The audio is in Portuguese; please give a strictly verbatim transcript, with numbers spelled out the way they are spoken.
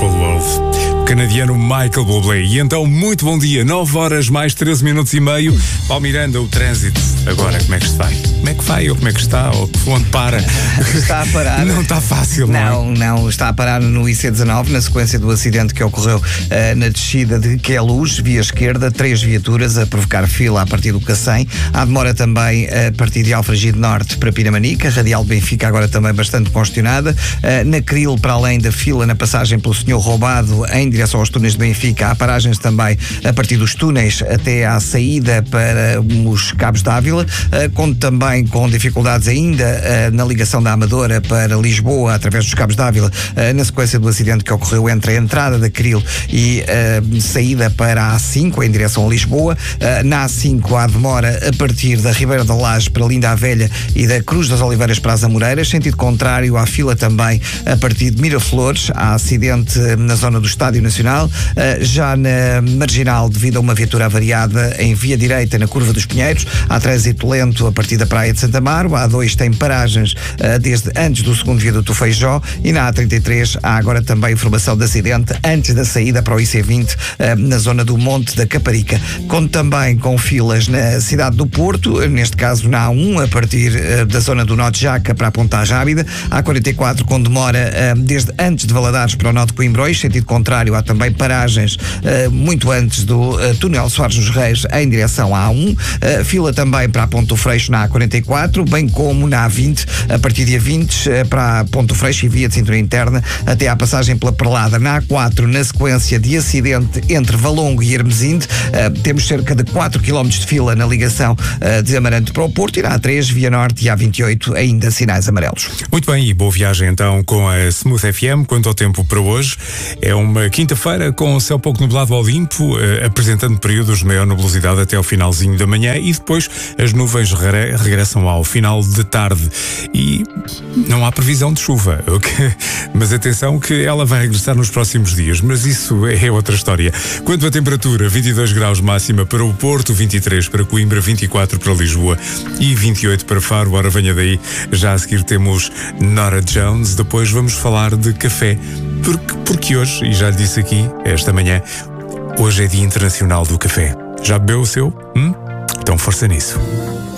Wonderful World. O canadiano Michael Bublé. E então, muito bom dia, nove horas mais treze minutos e meio. Paulo Miranda, o trânsito. Agora, como é que se vai? Como é que vai ou como é que está? Ou onde para? Está a parar. Não está fácil, não, não é? Não, está a parar no I C dezanove, na sequência do acidente que ocorreu uh, na descida de Queluz, via esquerda, três viaturas a provocar fila a partir do Cacém. Há demora também a partir de Alfragide Norte para Pinamanica, Radial Benfica agora também bastante congestionada. Uh, na Cril, para além da fila na passagem pelo Senhor Roubado em direção aos túneis de Benfica, há paragens também a partir dos túneis até à saída para os Cabos d'Ávila, uh, conto também com dificuldades ainda uh, na ligação da Amadora para Lisboa, através dos Cabos d'Ávila, uh, na sequência do acidente que ocorreu entre a entrada da Cril e uh, saída para a A cinco, em direção a Lisboa. Uh, na A cinco há demora a partir da Ribeira da Laje para Linda a Velha e da Cruz das Oliveiras para as Amoreiras, sentido contrário, há fila também a partir de Miraflores. Há acidente na zona do Estádio Nacional, uh, já na Marginal, devido a uma viatura avariada em via direita na Curva dos Pinheiros. Há trânsito lento a partir da Praia de Santa Amaro. A A dois tem paragens uh, desde antes do segundo viaduto Feijó, e na A trinta e três há agora também informação de acidente antes da saída para o I C vinte, uh, na zona do Monte da Caparica. Conto também com filas na cidade do Porto, neste caso na A um, a partir uh, da zona do Nó de Jaca para a Ponta Rábida. A quarenta e quatro com demora uh, desde antes de Valadares para o Nó de Coimbrões, sentido contrário, há também paragens uh, muito antes do uh, túnel Soares dos Reis em direção à A um. Uh, fila também para a Ponte do Freixo na A quarenta e quatro, bem como na A vinte, a partir de A vinte uh, para a Ponte do Freixo e via de cintura interna até à passagem pela Perlada. Na A quatro, na sequência de acidente entre Valongo e Hermesinde, uh, temos cerca de quatro quilómetros de fila na ligação uh, de Amarante para o Porto, e na A três, Via Norte e A vinte e oito ainda sinais amarelos. Muito bem, e boa viagem então com a Smooth F M. Quanto ao tempo para hoje, é uma quinta-feira com o céu pouco nublado ao limpo, uh, apresentando períodos de maior nebulosidade até ao finalzinho da manhã, e depois as nuvens re- regressam ao final de tarde e não há previsão de chuva, okay? Mas atenção que ela vai regressar nos próximos dias, mas isso é outra história. Quanto à temperatura, vinte e dois graus máxima para o Porto, vinte e três para Coimbra, vinte e quatro para Lisboa e vinte e oito para Faro. Ora, venha daí, já a seguir temos Norah Jones, depois vamos falar de café, porque, porque hoje, e já lhe disse aqui esta manhã, hoje é Dia Internacional do Café. Já bebeu o seu? Hum? Então força nisso.